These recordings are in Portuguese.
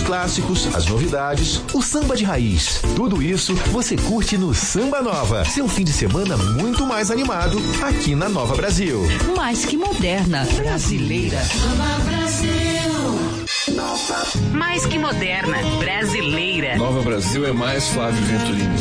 clássicos, as novidades, o samba de raiz. Tudo isso você curte no Samba Nova, seu fim de semana muito mais animado aqui na Nova Brasil. Mais que moderna, brasileira. Nova Brasil. Mais que moderna, brasileira. Nova Brasil é mais Flávio Venturini.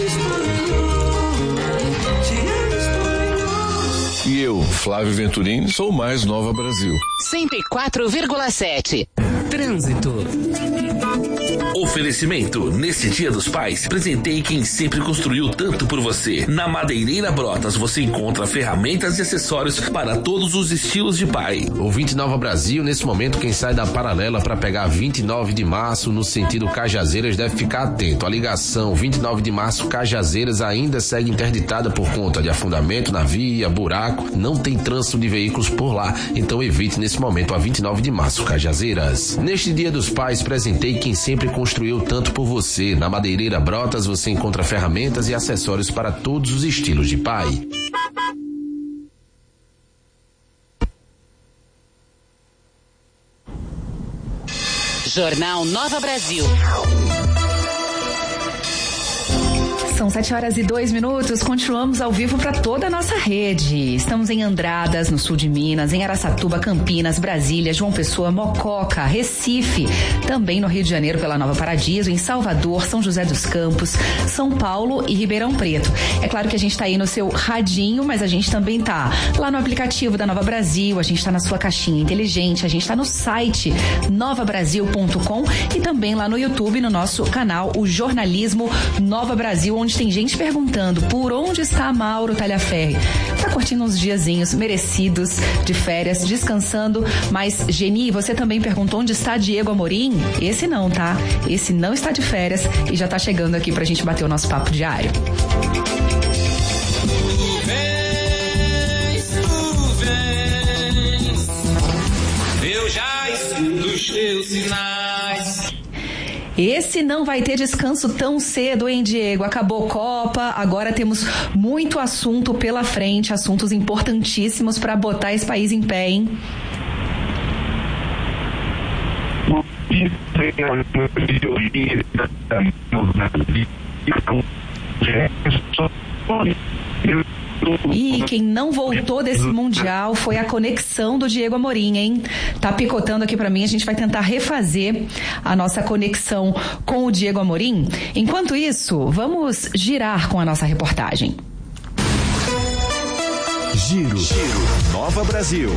E eu, Flávio Venturini, sou mais Nova Brasil. 104,7. Trânsito. Oferecimento, nesse Dia dos Pais, presenteie quem sempre construiu tanto por você. Na Madeireira Brotas você encontra ferramentas e acessórios para todos os estilos de pai. Ouvinte Nova Brasil, nesse momento quem sai da paralela para pegar 29 de março no sentido Cajazeiras deve ficar atento. A ligação 29 de março Cajazeiras ainda segue interditada por conta de afundamento na via, buraco, não tem trânsito de veículos por lá, então evite nesse momento a 29 de março Cajazeiras. Neste Dia dos Pais, presenteie quem sempre construiu tanto por você. Na Madeireira Brotas você encontra ferramentas e acessórios para todos os estilos de pai. Jornal Nova Brasil. São 7h02, continuamos ao vivo para toda a nossa rede. Estamos em Andradas, no sul de Minas, em Araçatuba, Campinas, Brasília, João Pessoa, Mococa, Recife, também no Rio de Janeiro pela Nova Paradiso, em Salvador, São José dos Campos, São Paulo e Ribeirão Preto. É claro que a gente está aí no seu radinho, mas a gente também tá lá no aplicativo da Nova Brasil, a gente está na sua caixinha inteligente, a gente está no site novabrasil.com e também lá no YouTube, no nosso canal, o Jornalismo Nova Brasil, onde tem gente perguntando por onde está Mauro Talhaferri. Tá curtindo uns diazinhos merecidos de férias, descansando. Mas, Geni, você também perguntou onde está Diego Amorim? Esse não, tá? Esse não está de férias e já tá chegando aqui pra gente bater o nosso papo diário. Eu já escuto os teus sinais. Esse não vai ter descanso tão cedo, hein, Diego? Acabou Copa, agora temos muito assunto pela frente, assuntos importantíssimos para botar esse país em pé, hein? E quem não voltou desse Mundial foi a conexão do Diego Amorim, hein? Tá picotando aqui pra mim, a gente vai tentar refazer a nossa conexão com o Diego Amorim. Enquanto isso, vamos girar com a nossa reportagem. Giro Nova Brasil.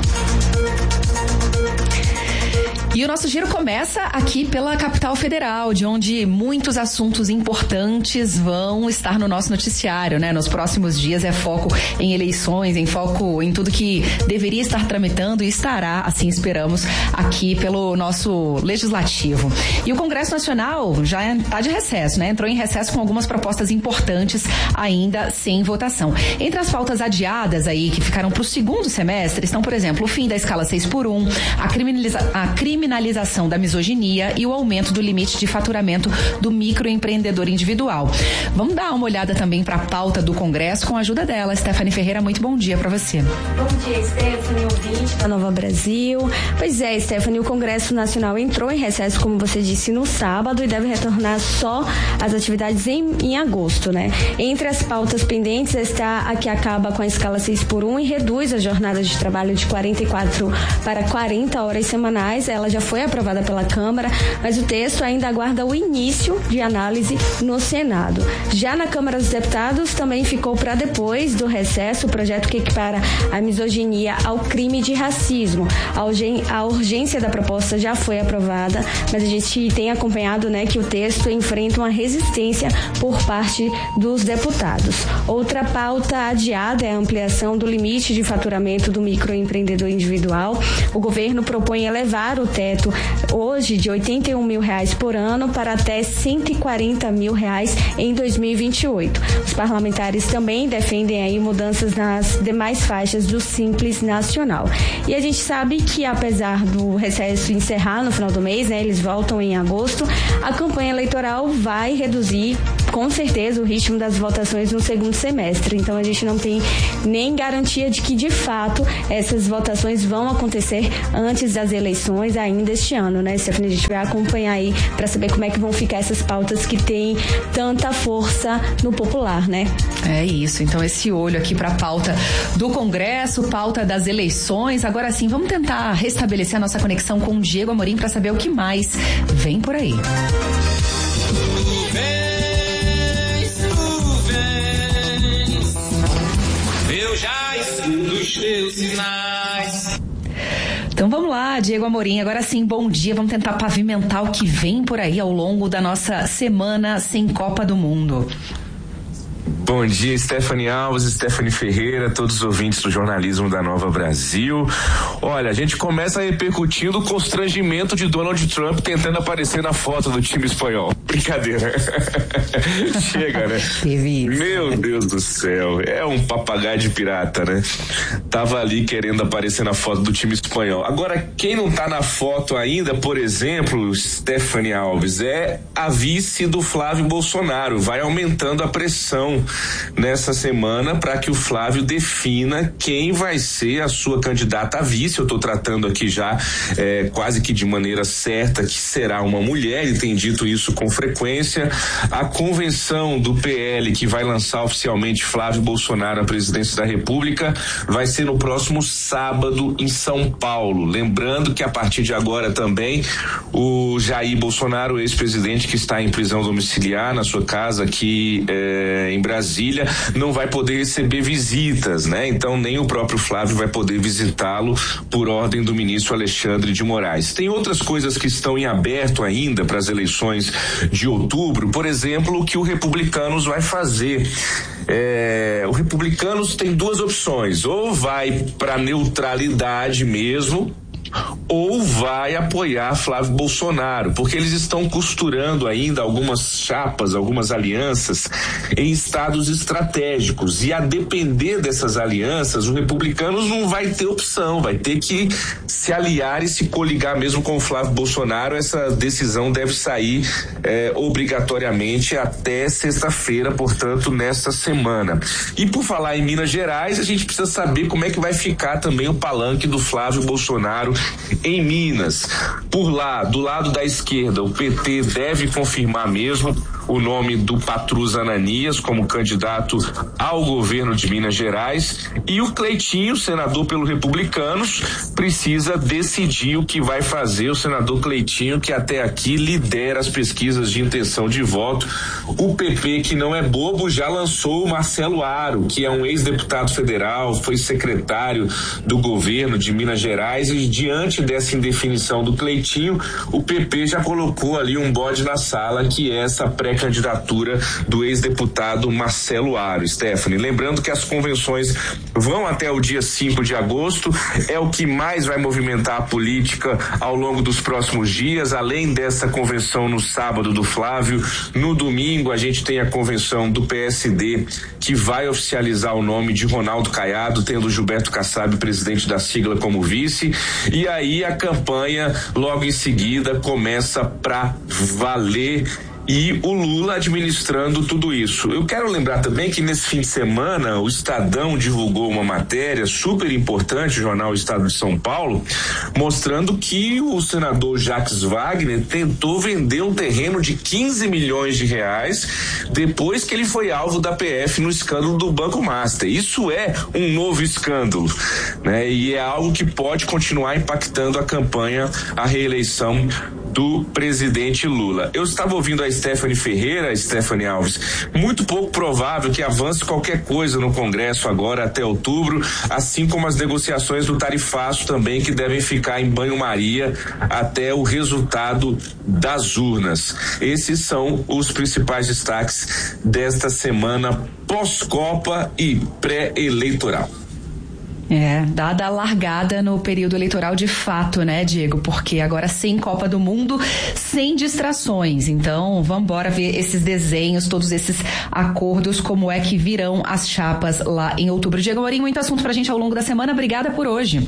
E o nosso giro começa aqui pela capital federal, de onde muitos assuntos importantes vão estar no nosso noticiário, né? Nos próximos dias é foco em eleições, em foco em tudo que deveria estar tramitando e estará, assim esperamos, aqui pelo nosso legislativo. E o Congresso Nacional já está de recesso, né? Entrou em recesso com algumas propostas importantes ainda sem votação. Entre as pautas adiadas aí, que ficaram para o segundo semestre, estão, por exemplo, o fim da escala 6x1, a criminalização da misoginia e o aumento do limite de faturamento do microempreendedor individual. Vamos dar uma olhada também para a pauta do Congresso com a ajuda dela. Stephanie Ferreira, muito bom dia para você. Bom dia, Stephanie, ouvinte da Nova Brasil. Pois é, Stephanie, o Congresso Nacional entrou em recesso, como você disse, no sábado e deve retornar só às atividades em agosto, né? Entre as pautas pendentes está a que acaba com a escala 6x1 e reduz as jornadas de trabalho de 44 para 40 horas semanais. Ela já foi aprovada pela Câmara, mas o texto ainda aguarda o início de análise no Senado. Já na Câmara dos Deputados também ficou para depois do recesso o projeto que equipara a misoginia ao crime de racismo. A urgência da proposta já foi aprovada, mas a gente tem acompanhado, né, que o texto enfrenta uma resistência por parte dos deputados. Outra pauta adiada é a ampliação do limite de faturamento do microempreendedor individual. O governo propõe elevar o teto hoje de R$81 mil por ano para até R$140 mil em 2028. Os parlamentares também defendem aí mudanças nas demais faixas do Simples Nacional. E a gente sabe que, apesar do recesso encerrar no final do mês, né, eles voltam em agosto, a campanha eleitoral vai reduzir com certeza, o ritmo das votações no segundo semestre. Então, a gente não tem nem garantia de que, de fato, essas votações vão acontecer antes das eleições ainda este ano, né, Stephanie? A gente vai acompanhar aí para saber como é que vão ficar essas pautas que têm tanta força no popular, né? É isso. Então, esse olho aqui para a pauta do Congresso, pauta das eleições. Agora sim, vamos tentar restabelecer a nossa conexão com o Diego Amorim para saber o que mais vem por aí. Eu já escuto os teus sinais. Então vamos lá, Diego Amorim, agora sim, bom dia, vamos tentar pavimentar o que vem por aí ao longo da nossa semana sem Copa do Mundo. Bom dia, Stephanie Alves, Stephanie Ferreira, todos os ouvintes do jornalismo da Nova Brasil. Olha, a gente começa repercutindo o constrangimento de Donald Trump tentando aparecer na foto do time espanhol. Brincadeira. Chega, né? Teve isso. Meu Deus do céu, é um papagaio de pirata, né? Tava ali querendo aparecer na foto do time espanhol. Agora, quem não tá na foto ainda, por exemplo, Stephanie Alves, é a vice do Flávio Bolsonaro. Vai aumentando a pressão nessa semana para que o Flávio defina quem vai ser a sua candidata a vice. Eu estou tratando aqui já quase que de maneira certa que será uma mulher, ele tem dito isso com frequência. A convenção do PL, que vai lançar oficialmente Flávio Bolsonaro à presidência da República, vai ser no próximo sábado em São Paulo. Lembrando que a partir de agora também o Jair Bolsonaro, ex-presidente que está em prisão domiciliar na sua casa aqui em Brasília, não vai poder receber visitas, né? Então nem o próprio Flávio vai poder visitá-lo por ordem do ministro Alexandre de Moraes. Tem outras coisas que estão em aberto ainda para as eleições de outubro, por exemplo, o que o Republicanos vai fazer. O Republicanos tem duas opções: ou vai para neutralidade mesmo, ou vai apoiar Flávio Bolsonaro, porque eles estão costurando ainda algumas chapas, algumas alianças em estados estratégicos, e a depender dessas alianças, o Republicanos não vai ter opção, vai ter que se aliar e se coligar mesmo com o Flávio Bolsonaro. Essa decisão deve sair obrigatoriamente até sexta-feira, portanto, nesta semana. E por falar em Minas Gerais, a gente precisa saber como é que vai ficar também o palanque do Flávio Bolsonaro em Minas. Por lá, do lado da esquerda, o PT deve confirmar mesmo o nome do Patrus Ananias como candidato ao governo de Minas Gerais, e o Cleitinho, senador pelo Republicanos, precisa decidir o que vai fazer. O senador Cleitinho, que até aqui lidera as pesquisas de intenção de voto. O PP, que não é bobo, já lançou o Marcelo Aro, que é um ex-deputado federal, foi secretário do governo de Minas Gerais, e diante dessa indefinição do Cleitinho, o PP já colocou ali um bode na sala, que é essa pré-candidatura do ex-deputado Marcelo Aro. Stephanie, lembrando que as convenções vão até o dia 5 de agosto, é o que mais vai movimentar a política ao longo dos próximos dias. Além dessa convenção no sábado do Flávio, no domingo a gente tem a convenção do PSD, que vai oficializar o nome de Ronaldo Caiado, tendo Gilberto Kassab, presidente da sigla, como vice, e aí a campanha logo em seguida começa pra valer, e o Lula administrando tudo isso. Eu quero lembrar também que nesse fim de semana o Estadão divulgou uma matéria super importante, o jornal Estado de São Paulo, mostrando que o senador Jacques Wagner tentou vender um terreno de 15 milhões de reais depois que ele foi alvo da PF no escândalo do Banco Master. Isso é um novo escândalo, né? E é algo que pode continuar impactando a campanha, a reeleição do presidente Lula. Eu estava ouvindo a Stephanie Ferreira, Stephanie Alves, muito pouco provável que avance qualquer coisa no Congresso agora até outubro, assim como as negociações do tarifaço também, que devem ficar em banho-maria até o resultado das urnas. Esses são os principais destaques desta semana pós-Copa e pré-eleitoral. Dada a largada no período eleitoral de fato, né, Diego? Porque agora sem Copa do Mundo, sem distrações. Então, vamos embora ver esses desenhos, todos esses acordos, como é que virão as chapas lá em outubro. Diego Amorim, muito assunto pra gente ao longo da semana. Obrigada por hoje.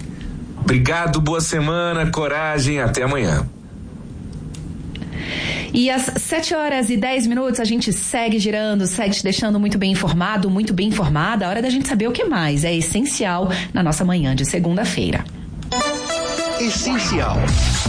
Obrigado, boa semana, coragem, até amanhã. E às 7h10 a gente segue girando, segue te deixando muito bem informado, muito bem informada. A hora da gente saber o que mais é essencial na nossa manhã de segunda-feira. Essencial.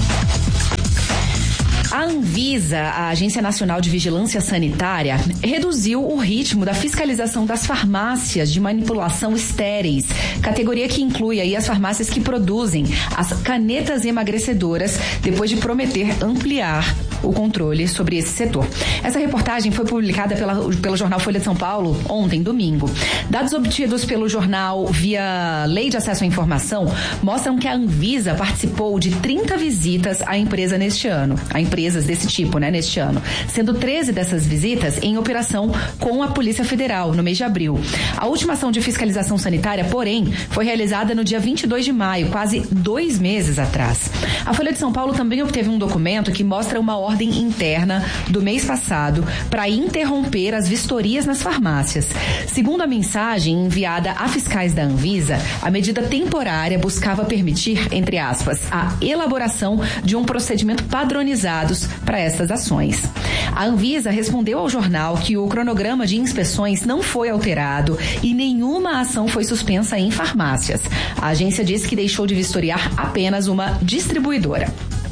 A Anvisa, a Agência Nacional de Vigilância Sanitária, reduziu o ritmo da fiscalização das farmácias de manipulação estéreis, categoria que inclui aí as farmácias que produzem as canetas emagrecedoras, depois de prometer ampliar o controle sobre esse setor. Essa reportagem foi publicada pelo jornal Folha de São Paulo ontem, domingo. Dados obtidos pelo jornal via Lei de Acesso à Informação mostram que a Anvisa participou de 30 visitas à empresa neste ano. A empresas desse tipo, neste ano, sendo 13 dessas visitas em operação com a Polícia Federal, no mês de abril. A última ação de fiscalização sanitária, porém, foi realizada no dia 22 de maio, quase 2 meses atrás. A Folha de São Paulo também obteve um documento que mostra uma ordem interna do mês passado para interromper as vistorias nas farmácias. Segundo a mensagem enviada a fiscais da Anvisa, a medida temporária buscava permitir, entre aspas, a elaboração de um procedimento padronizado para essas ações. A Anvisa respondeu ao jornal que o cronograma de inspeções não foi alterado e nenhuma ação foi suspensa em farmácias. A agência disse que deixou de vistoriar apenas uma distribuidora.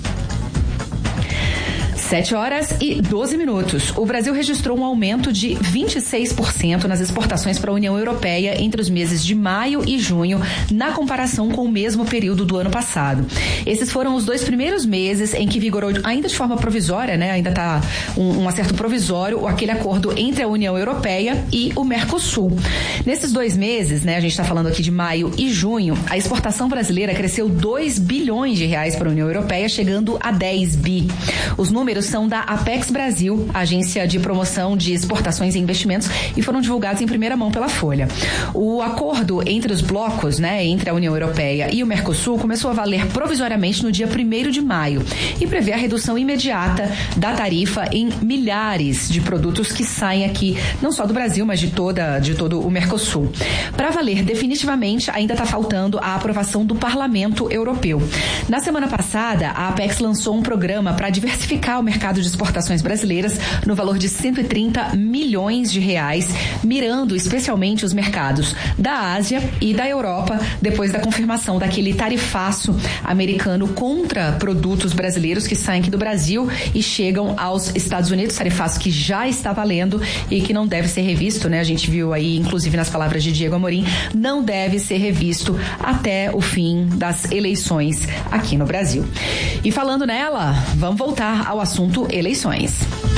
7h12. O Brasil registrou um aumento de 26% nas exportações para a União Europeia entre os meses de maio e junho, na comparação com o mesmo período do ano passado. Esses foram os 2 primeiros meses em que vigorou, ainda de forma provisória, ainda está um acerto provisório, aquele acordo entre a União Europeia e o Mercosul. Nesses 2 meses, a gente está falando aqui de maio e junho, a exportação brasileira cresceu 2 bilhões de reais para a União Europeia, chegando a 10 bi. Os números são da Apex Brasil, agência de promoção de exportações e investimentos, e foram divulgados em primeira mão pela Folha. O acordo entre os blocos, entre a União Europeia e o Mercosul, começou a valer provisoriamente no dia 1º de maio e prevê a redução imediata da tarifa em milhares de produtos que saem aqui, não só do Brasil, mas de todo o Mercosul. Para valer definitivamente, ainda está faltando a aprovação do Parlamento Europeu. Na semana passada, a Apex lançou um programa para diversificar o mercado de exportações brasileiras no valor de 130 milhões de reais, mirando especialmente os mercados da Ásia e da Europa, depois da confirmação daquele tarifaço americano contra produtos brasileiros que saem aqui do Brasil e chegam aos Estados Unidos, tarifaço que já está valendo e que não deve ser revisto, A gente viu aí, inclusive nas palavras de Diego Amorim, não deve ser revisto até o fim das eleições aqui no Brasil. E falando nela, vamos voltar ao assunto eleições.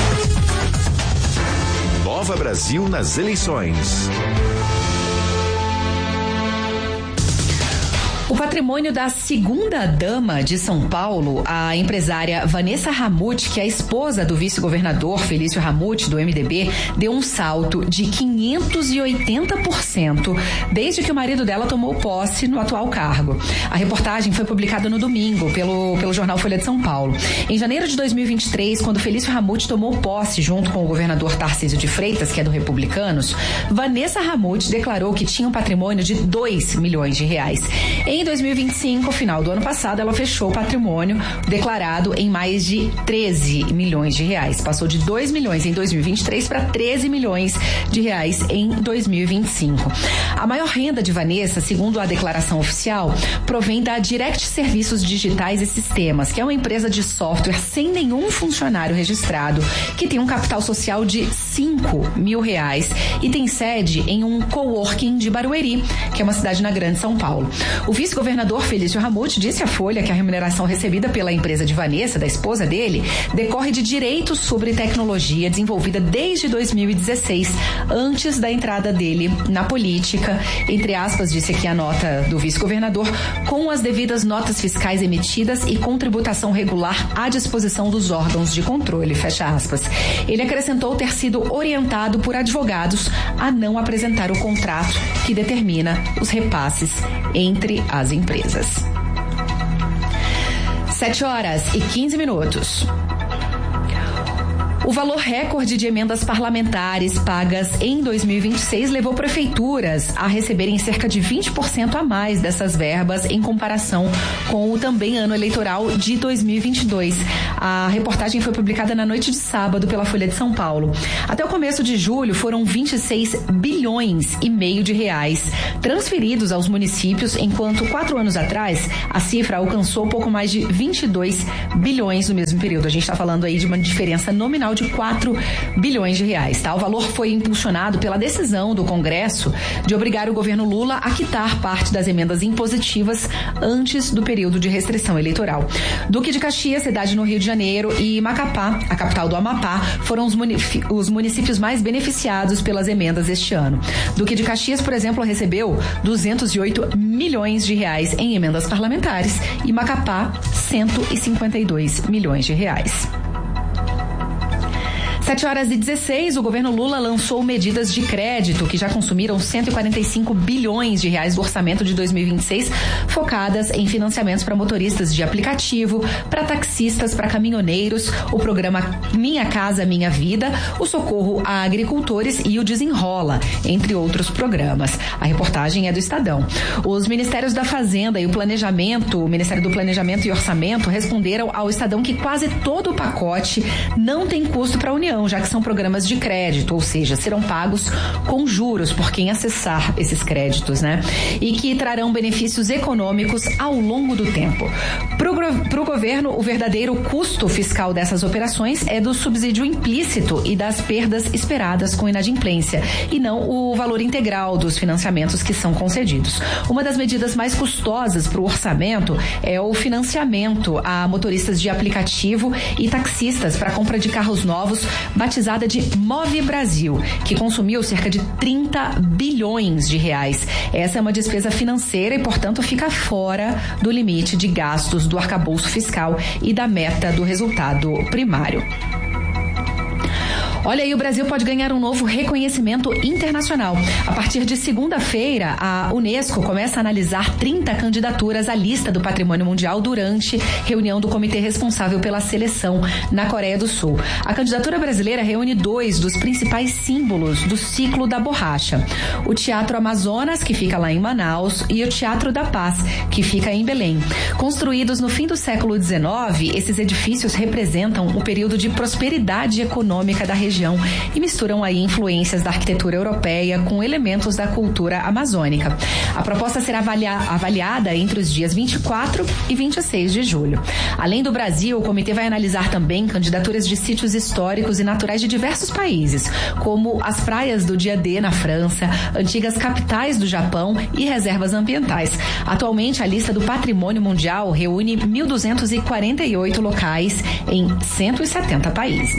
Nova Brasil nas eleições. O patrimônio da segunda-dama de São Paulo, a empresária Vanessa Ramute, que é a esposa do vice-governador Felício Ramute, do MDB, deu um salto de 580% desde que o marido dela tomou posse no atual cargo. A reportagem foi publicada no domingo pelo jornal Folha de São Paulo. Em janeiro de 2023, quando Felício Ramute tomou posse junto com o governador Tarcísio de Freitas, que é do Republicanos, Vanessa Ramute declarou que tinha um patrimônio de 2 milhões de reais. Em 2025, final do ano passado, ela fechou o patrimônio declarado em mais de 13 milhões de reais. Passou de 2 milhões em 2023 para 13 milhões de reais em 2025. A maior renda de Vanessa, segundo a declaração oficial, provém da Direct Serviços Digitais e Sistemas, que é uma empresa de software sem nenhum funcionário registrado, que tem um capital social de 5 mil reais e tem sede em um coworking de Barueri, que é uma cidade na Grande São Paulo. O vice-governador Felício Ramute disse à Folha que a remuneração recebida pela empresa de Vanessa, da esposa dele, decorre de direitos sobre tecnologia desenvolvida desde 2016, antes da entrada dele na política, entre aspas, disse aqui a nota do vice-governador, com as devidas notas fiscais emitidas e com tributação regular à disposição dos órgãos de controle, fecha aspas. Ele acrescentou ter sido orientado por advogados a não apresentar o contrato que determina os repasses entre as empresas. 7h15. O valor recorde de emendas parlamentares pagas em 2026 levou prefeituras a receberem cerca de 20% a mais dessas verbas em comparação com o também ano eleitoral de 2022. A reportagem foi publicada na noite de sábado pela Folha de São Paulo. Até o começo de julho foram 26 bilhões e meio de reais transferidos aos municípios, enquanto 4 anos atrás a cifra alcançou pouco mais de 22 bilhões no mesmo período. A gente está falando aí de uma diferença nominal de 4 bilhões de reais, tá? O valor foi impulsionado pela decisão do Congresso de obrigar o governo Lula a quitar parte das emendas impositivas antes do período de restrição eleitoral. Duque de Caxias, cidade no Rio de Janeiro, e Macapá, a capital do Amapá, foram os municípios mais beneficiados pelas emendas este ano. Duque de Caxias, por exemplo, recebeu 208 milhões de reais em emendas parlamentares e Macapá 152 milhões de reais. 7h16, o governo Lula lançou medidas de crédito que já consumiram 145 bilhões de reais do orçamento de 2026, focadas em financiamentos para motoristas de aplicativo, para taxistas, para caminhoneiros, o programa Minha Casa Minha Vida, o socorro a agricultores e o Desenrola, entre outros programas. A reportagem é do Estadão. Os Ministérios da Fazenda e o Planejamento, o Ministério do Planejamento e Orçamento, responderam ao Estadão que quase todo o pacote não tem custo para a União, já que são programas de crédito, ou seja, serão pagos com juros por quem acessar esses créditos, né? E que trarão benefícios econômicos ao longo do tempo. Para o governo, o verdadeiro custo fiscal dessas operações é do subsídio implícito e das perdas esperadas com inadimplência, e não o valor integral dos financiamentos que são concedidos. Uma das medidas mais custosas para o orçamento é o financiamento a motoristas de aplicativo e taxistas para compra de carros novos, batizada de Move Brasil, que consumiu cerca de 30 bilhões de reais. Essa é uma despesa financeira e, portanto, fica fora do limite de gastos do arcabouço fiscal e da meta do resultado primário. Olha aí, o Brasil pode ganhar um novo reconhecimento internacional. A partir de segunda-feira, a Unesco começa a analisar 30 candidaturas à lista do Patrimônio Mundial durante reunião do comitê responsável pela seleção na Coreia do Sul. A candidatura brasileira reúne 2 dos principais símbolos do ciclo da borracha: o Teatro Amazonas, que fica lá em Manaus, e o Teatro da Paz, que fica em Belém. Construídos no fim do século XIX, esses edifícios representam o período de prosperidade econômica da região e misturam aí influências da arquitetura europeia com elementos da cultura amazônica. A proposta será avaliada entre os dias 24 e 26 de julho. Além do Brasil, o comitê vai analisar também candidaturas de sítios históricos e naturais de diversos países, como as praias do Dia D na França, antigas capitais do Japão e reservas ambientais. Atualmente, a lista do Patrimônio Mundial reúne 1.248 locais em 170 países.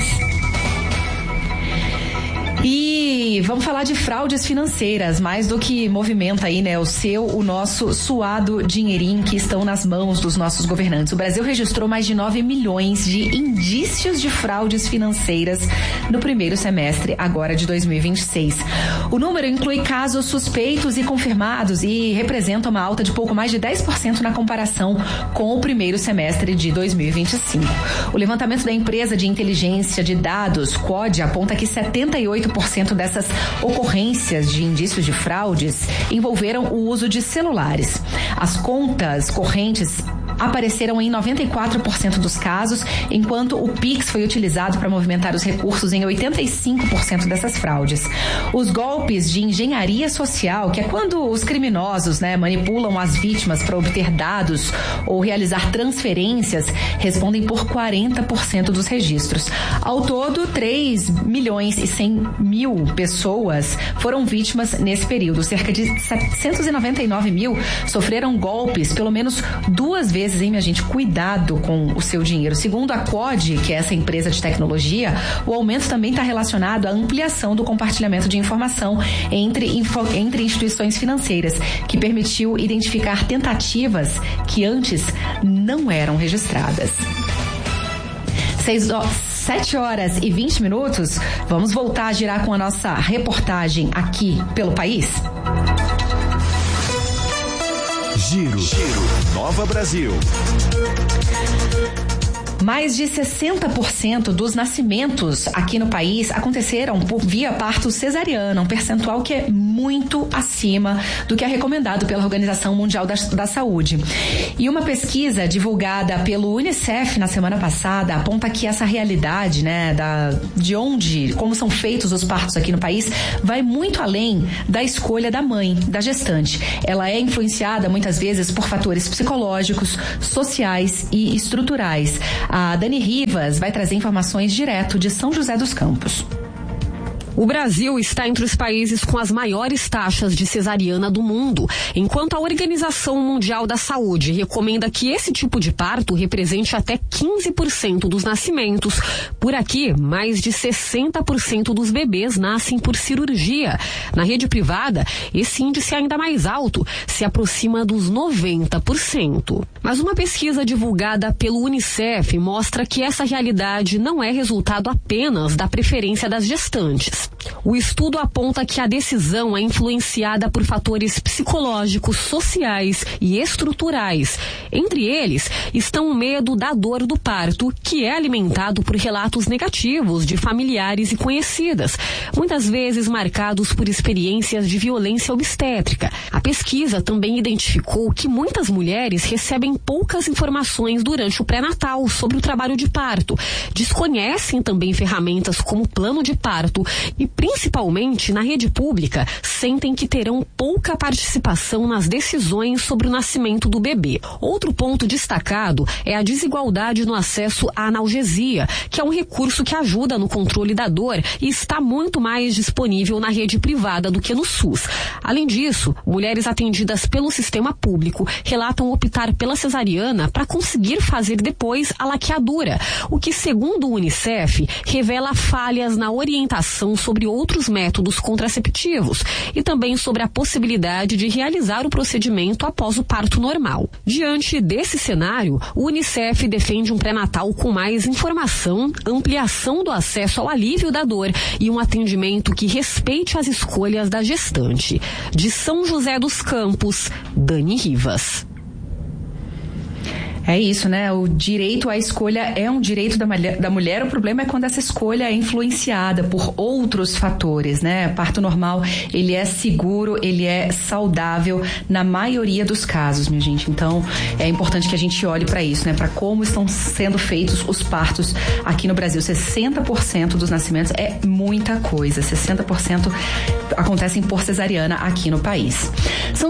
E vamos falar de fraudes financeiras, mais do que movimenta aí, né, o nosso suado dinheirinho que estão nas mãos dos nossos governantes. O Brasil registrou mais de 9 milhões de indícios de fraudes financeiras no primeiro semestre agora de 2026. O número inclui casos suspeitos e confirmados e representa uma alta de pouco mais de 10% na comparação com o primeiro semestre de 2025. O levantamento da empresa de inteligência de dados, COD, aponta que 78% dessas ocorrências de indícios de fraudes envolveram o uso de celulares. As contas correntes apareceram em 94% dos casos, enquanto o Pix foi utilizado para movimentar os recursos em 85% dessas fraudes. Os golpes de engenharia social, que é quando os criminosos, né, manipulam as vítimas para obter dados ou realizar transferências, respondem por 40% dos registros. Ao todo, 3 milhões e 100 mil pessoas foram vítimas nesse período. Cerca de 799 mil sofreram golpes pelo menos 2 vezes, hein, minha gente? Cuidado com o seu dinheiro. Segundo a COD, que é essa empresa de tecnologia, o aumento também está relacionado à ampliação do compartilhamento de informação entre instituições financeiras, que permitiu identificar tentativas que antes não eram registradas. 7h20, vamos voltar a girar com a nossa reportagem aqui pelo país. Giro Nova Brasil. Mais de 60% dos nascimentos aqui no país aconteceram por via parto cesariana, um percentual que é muito acima do que é recomendado pela Organização Mundial da Saúde. E uma pesquisa divulgada pelo Unicef na semana passada aponta que essa realidade, né, como são feitos os partos aqui no país, vai muito além da escolha da mãe, da gestante. Ela é influenciada muitas vezes por fatores psicológicos, sociais e estruturais. A Dani Rivas vai trazer informações direto de São José dos Campos. O Brasil está entre os países com as maiores taxas de cesariana do mundo, enquanto a Organização Mundial da Saúde recomenda que esse tipo de parto represente até 15% dos nascimentos. Por aqui, mais de 60% dos bebês nascem por cirurgia. Na rede privada, esse índice é ainda mais alto, se aproxima dos 90%. Mas uma pesquisa divulgada pelo Unicef mostra que essa realidade não é resultado apenas da preferência das gestantes. O estudo aponta que a decisão é influenciada por fatores psicológicos, sociais e estruturais. Entre eles estão o medo da dor do parto, que é alimentado por relatos negativos de familiares e conhecidas, muitas vezes marcados por experiências de violência obstétrica. A pesquisa também identificou que muitas mulheres recebem poucas informações durante o pré-natal sobre o trabalho de parto, desconhecem também ferramentas como plano de parto e, principalmente na rede pública, sentem que terão pouca participação nas decisões sobre o nascimento do bebê. Outro ponto destacado é a desigualdade no acesso à analgesia, que é um recurso que ajuda no controle da dor e está muito mais disponível na rede privada do que no SUS. Além disso, mulheres atendidas pelo sistema público relatam optar pela cesariana para conseguir fazer depois a laqueadura, o que, segundo o Unicef, revela falhas na orientação sobre outros métodos contraceptivos e também sobre a possibilidade de realizar o procedimento após o parto normal. Diante desse cenário, o Unicef defende um pré-natal com mais informação, ampliação do acesso ao alívio da dor e um atendimento que respeite as escolhas da gestante. De São José dos Campos, Dani Rivas. É isso, né? O direito à escolha é um direito da mulher. O problema é quando essa escolha é influenciada por outros fatores, né? Parto normal, ele é seguro, ele é saudável na maioria dos casos, minha gente. Então, é importante que a gente olhe para isso, né? Para como estão sendo feitos os partos aqui no Brasil. 60% dos nascimentos é muita coisa. 60% acontecem por cesariana aqui no país. São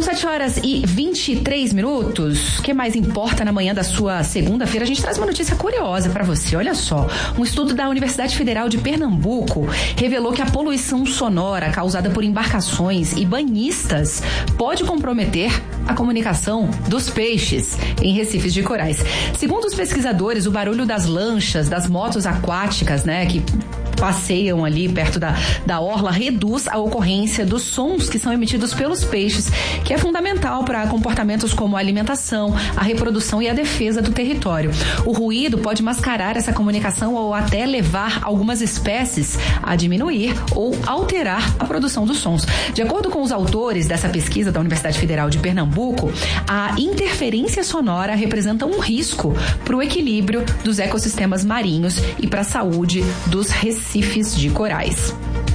7h23. O que mais importa na manhã da sua segunda-feira? A gente traz uma notícia curiosa para você. Olha só, um estudo da Universidade Federal de Pernambuco revelou que a poluição sonora causada por embarcações e banhistas pode comprometer a comunicação dos peixes em recifes de corais. Segundo os pesquisadores, o barulho das lanchas, das motos aquáticas, né, que passeiam ali perto da orla, reduz a ocorrência dos sons que são emitidos pelos peixes, que é fundamental para comportamentos como a alimentação, a reprodução e a defesa do território. O ruído pode mascarar essa comunicação ou até levar algumas espécies a diminuir ou alterar a produção dos sons. De acordo com os autores dessa pesquisa da Universidade Federal de Pernambuco, a interferência sonora representa um risco para o equilíbrio dos ecossistemas marinhos e para a saúde dos recifes de corais.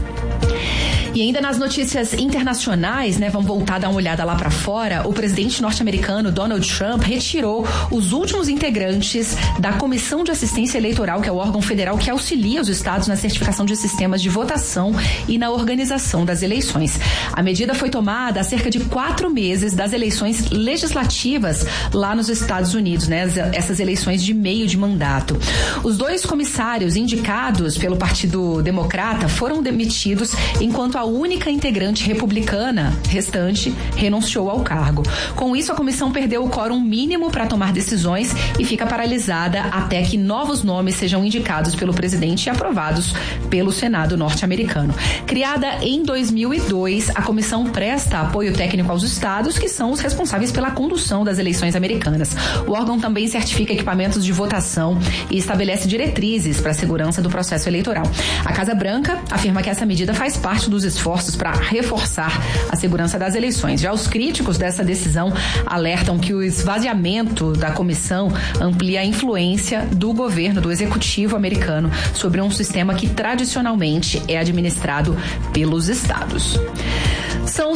E ainda nas notícias internacionais, né, vamos voltar a dar uma olhada lá para fora, o presidente norte-americano Donald Trump retirou os últimos integrantes da Comissão de Assistência Eleitoral, que é o órgão federal que auxilia os estados na certificação de sistemas de votação e na organização das eleições. A medida foi tomada há cerca de 4 meses das eleições legislativas lá nos Estados Unidos, né, essas eleições de meio de mandato. Os 2 comissários indicados pelo Partido Democrata foram demitidos, enquanto a única integrante republicana restante renunciou ao cargo. Com isso, a comissão perdeu o quórum mínimo para tomar decisões e fica paralisada até que novos nomes sejam indicados pelo presidente e aprovados pelo Senado norte-americano. Criada em 2002, a comissão presta apoio técnico aos estados, que são os responsáveis pela condução das eleições americanas. O órgão também certifica equipamentos de votação e estabelece diretrizes para a segurança do processo eleitoral. A Casa Branca afirma que essa medida faz parte dos esforços para reforçar a segurança das eleições. Já os críticos dessa decisão alertam que o esvaziamento da comissão amplia a influência do governo, do executivo americano, sobre um sistema que tradicionalmente é administrado pelos estados. São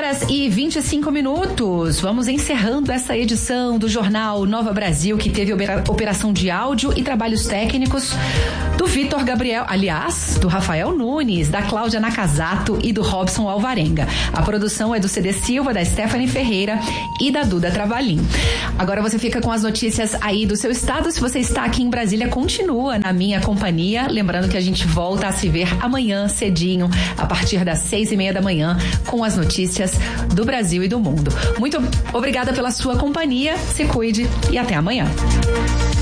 7h25. Vamos encerrando essa edição do Jornal Nova Brasil, que teve operação de áudio e trabalhos técnicos do Vitor Gabriel, aliás, do Rafael Nunes, da Cláudia Nakazato e do Robson Alvarenga. A produção é do CD Silva, da Stephanie Ferreira e da Duda Travalim. Agora você fica com as notícias aí do seu estado. Se você está aqui em Brasília, continua na minha companhia. Lembrando que a gente volta a se ver amanhã cedinho, a partir das 6h30 da manhã, com as notícias do Brasil e do mundo. Muito obrigada pela sua companhia, se cuide e até amanhã.